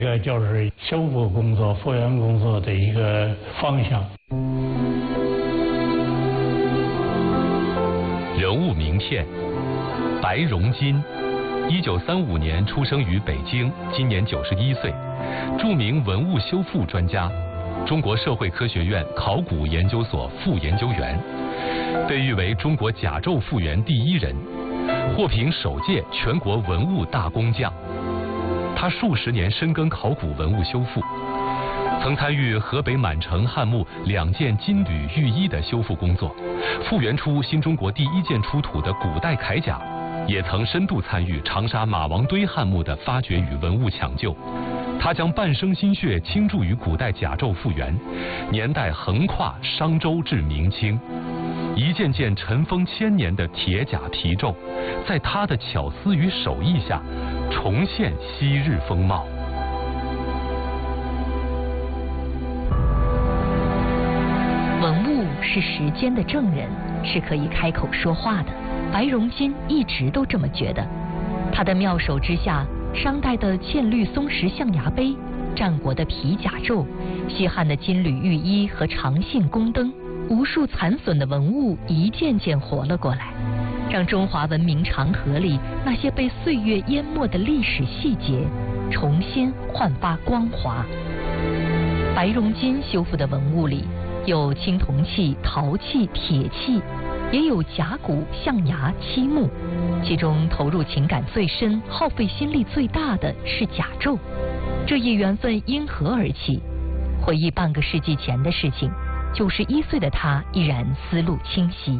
这个就是修复工作、复原工作的一个方向。 人物名片：白荣金，1935年出生于北京，今年91岁，著名文物修复专家，中国社会科学院考古研究所副研究员，被誉为中国甲胄复原第一人，获评首届全国文物大工匠。他数十年深耕考古文物修复，曾参与河北满城汉墓2件金缕玉衣的修复工作，复原出新中国第1件出土的古代铠甲，也曾深度参与长沙马王堆汉墓的发掘与文物抢救。他将半生心血倾注于古代甲胄复原，年代横跨商周至明清，一件件尘封1000年的铁甲皮胄，在他的巧思与手艺下，重现昔日风貌。 文物是时间的证人，是可以开口说话的。白荣金一直都这么觉得。他的妙手之下，商代的嵌绿松石象牙杯，战国的皮甲胄，西汉的金缕玉衣和长信宫灯，无数残损的文物一件件活了过来，让中华文明长河里那些被岁月淹没的历史细节重新焕发光华。白荣金修复的文物里有青铜器、陶器、铁器，也有甲骨、象牙、漆木，其中投入情感最深、耗费心力最大的是甲胄。这一缘分因何而起？回忆半个世纪前的事情，91岁的他依然思路清晰。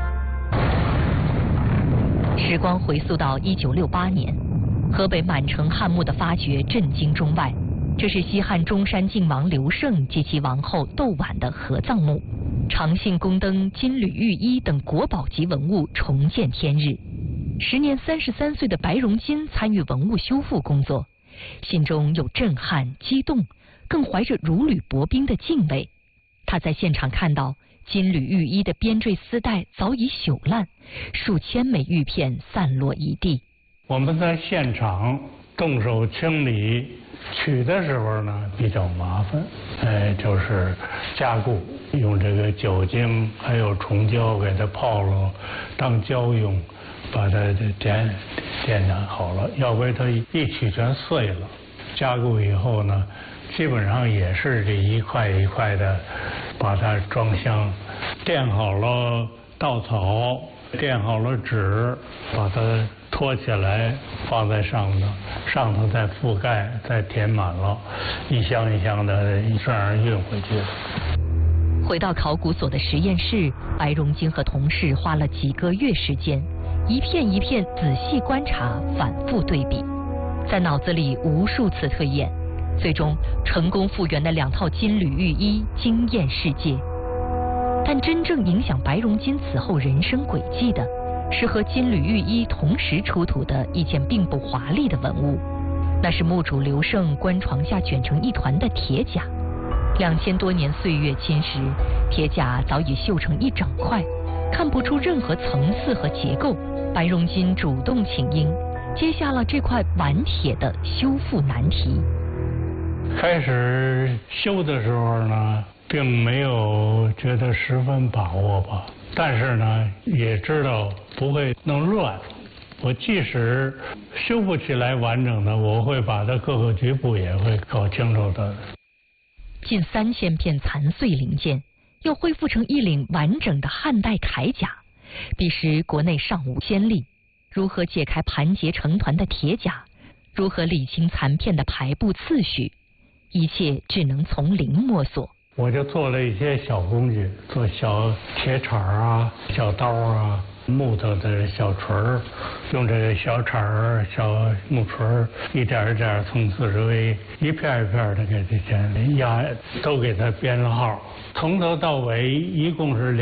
时光回溯到1968年，河北满城汉墓的发掘震惊中外。这是西汉中山靖王刘胜及其王后窦婉的合葬墓，长信宫灯、金缕玉衣等国宝级文物重见天日。时年33岁的白荣金参与文物修复工作，心中有震撼、激动，更怀着如履薄冰的敬畏。他在现场看到金缕玉衣的编缀丝带早已朽烂，数千枚玉片散落一地。 我们在现场动手清理取的时候呢比较麻烦，就是加固，用这个酒精还有虫胶给它泡了当胶用，把它点燃好了，要不然它一取全碎了。加固以后呢，基本上也是这一块一块的把它装箱，垫好了稻草，垫好了纸，把它托起来放在上头再覆盖，再填满了，一箱一箱的这样运回去。 回到考古所的实验室，白荣金和同事花了几个月时间，一片一片仔细观察，反复对比，在脑子里无数次推演，最终成功复原的2套金缕玉衣惊艳世界。但真正影响白荣金此后人生轨迹的，是和金缕玉衣同时出土的一件并不华丽的文物，那是墓主刘胜棺床下卷成一团的铁甲。2000多年岁月侵蚀，铁甲早已锈成一整块，看不出任何层次和结构。白荣金主动请缨，接下了这块顽铁的修复难题。 开始修的时候呢，并没有觉得十分把握吧，但是呢，也知道不会弄乱。我即使修复起来完整的，我会把它各个局部也会搞清楚的。 近3000片残碎零件，要恢复成一领完整的汉代铠甲，彼时国内尚无先例。如何解开盘结成团的铁甲？如何理清残片的排布次序？一切只能从零摸索。 我就做了一些小工具，做小铁铲啊、小刀啊、木头的小锤儿，用这个小铲儿、小木锤儿，一点一点从四周围一片一片的给它压，都给它编了号，从头到尾一共是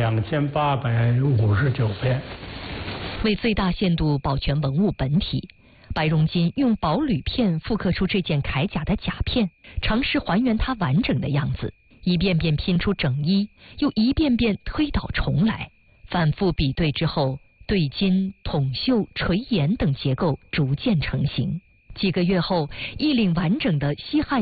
2859片。 为最大限度保全文物本体，白荣金用薄铝片复刻出这件铠甲的甲片，尝试还原它完整的样子，一遍遍拼出整衣，又一遍遍推倒重来，反复比对之后，对金、筒绣、垂檐等结构逐渐成型。 几个月后，一领完整的西汉